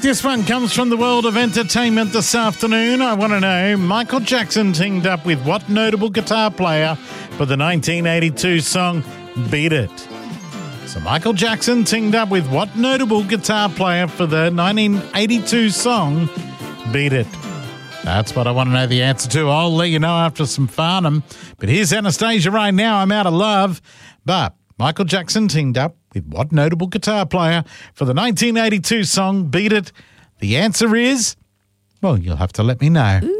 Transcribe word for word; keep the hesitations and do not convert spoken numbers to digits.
this one comes from the world of entertainment this afternoon. I want to know, Michael Jackson teamed up with what notable guitar player for the nineteen eighty-two song Beat It? So Michael Jackson teamed up with what notable guitar player for the nineteen eighty-two song Beat It? That's what I want to know the answer to. I'll let you know after some Farnham. But here's Anastasia right now. I'm out of love. But Michael Jackson teamed up with what notable guitar player for the nineteen eighty-two song Beat It? The answer is, well, you'll have to let me know. Ooh.